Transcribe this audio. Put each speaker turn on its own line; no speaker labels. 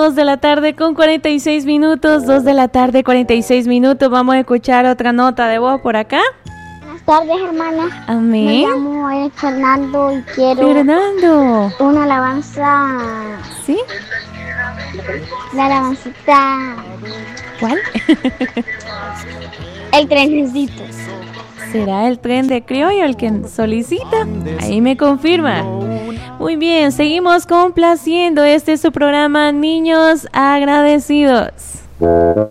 2 de la tarde con 46 minutos, 2 de la tarde 46 minutos. Vamos a escuchar otra nota de voz por acá.
Buenas tardes, hermana.
Amén.
Me llamo Fernando y quiero una alabanza.
¿Sí?
La alabancita.
¿Cuál?
El trenecito.
¿Será el tren de criollo el que solicita? Ahí me confirma. Muy bien, seguimos complaciendo. Este es su programa Niños Agradecidos.